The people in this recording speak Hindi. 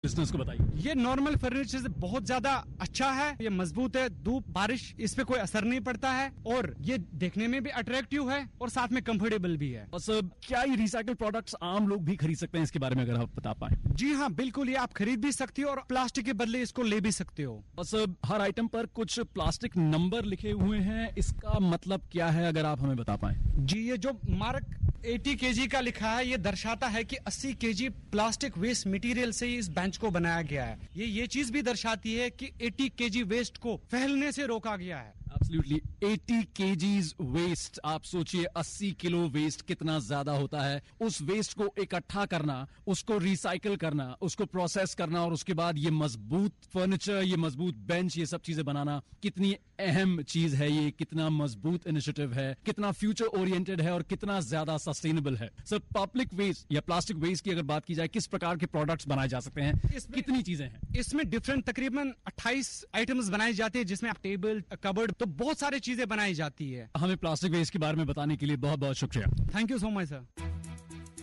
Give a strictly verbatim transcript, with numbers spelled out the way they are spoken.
लिसनर्स को बताइए। ये नॉर्मल फर्नीचर से बहुत ज्यादा अच्छा है, ये मजबूत है, धूप बारिश इस पे कोई असर नहीं पड़ता है और ये देखने में भी अट्रैक्टिव है और साथ में कंफर्टेबल भी है। बस क्या ये रिसाइकल प्रोडक्ट्स आम लोग भी खरीद सकते हैं? इसके बारे में अगर आप बता पाए। जी हाँ, बिल्कुल, ये आप खरीद भी सकते हो और प्लास्टिक के बदले इसको ले भी सकते हो। बस हर आइटम पर कुछ प्लास्टिक नंबर लिखे हुए हैं, इसका मतलब क्या है अगर आप हमें बता पाए? जी, ये जो मार्क अस्सी केजी का लिखा है, ये दर्शाता है कि अस्सी केजी प्लास्टिक वेस्ट मटेरियल से ही इस बेंच को बनाया गया है। ये ये चीज भी दर्शाती है कि अस्सी केजी वेस्ट को फैलने से रोका गया है। एब्सोल्युटली, अस्सी केजीज वेस्ट। आप सोचिए अस्सी किलो वेस्ट कितना ज्यादा होता है। उस वेस्ट को इकट्ठा करना, उसको रिसाइकल करना, उसको प्रोसेस करना और उसके बाद ये मजबूत फर्नीचर, ये मजबूत बेंच, ये सब चीजें बनाना कितनी अहम चीज है। ये कितना मजबूत इनिशिएटिव है, कितना फ्यूचर ओरिएंटेड है और कितना ज्यादा सस्टेनेबल है। सर, पब्लिक वेस्ट या प्लास्टिक वेस्ट की अगर बात की जाए, किस प्रकार के प्रोडक्ट्स बनाए जा सकते हैं? कितनी चीजें हैं इसमें? डिफरेंट तकरीबन अट्ठाईस आइटम्स बनाई जाती है, जिसमें टेबल, कबर्ड, तो बहुत सारी चीजें बनाई जाती है। हमें प्लास्टिक वेस्ट के बारे में बताने के लिए बहुत बहुत शुक्रिया। Thank you so much sir.